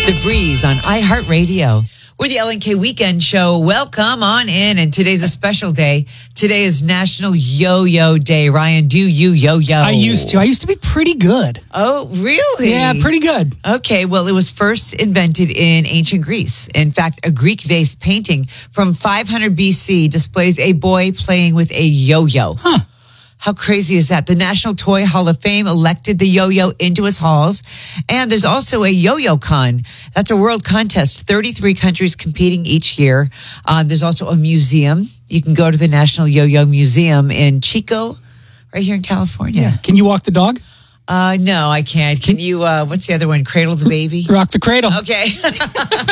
The Breeze on iHeartRadio. We're the LNK Weekend Show. Welcome on in. And today's a special day. Today is National Yo-Yo Day. Ryan, do you yo-yo? I used to be pretty good. Oh, really? Yeah, pretty good. Okay, well, it was first invented in ancient Greece. In fact, a Greek vase painting from 500 BC displays a boy playing with a yo-yo. Huh. How crazy is that? The National Toy Hall of Fame elected the yo-yo into its halls. And there's also a Yo-Yo Con. That's a world contest, 33 countries competing each year. There's also a museum. You can go to the National Yo-Yo Museum in Chico, right here in California. Yeah. Can you walk the dog? No, I can't. Can you, what's the other one? Cradle the baby? Rock the cradle. Okay.